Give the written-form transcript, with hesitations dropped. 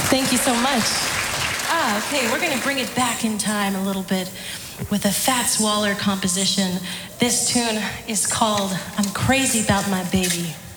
Thank you so much. Okay, we're gonna bring it back in time a little bit with a Fats Waller composition. This tune is called I'm Crazy About My Baby.